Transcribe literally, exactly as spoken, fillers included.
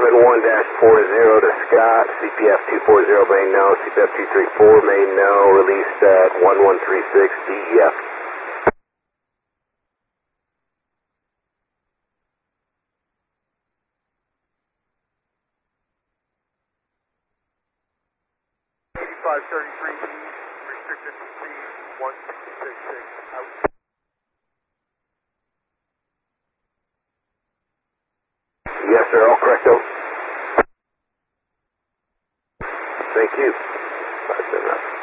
seven one dash four zero to Scott, C P F two forty main no, C P F two three four main no, released at one one three six D E F. eighty-five thirty-three E, restricted to speed one six six, out. Yes, sir, all correct, though.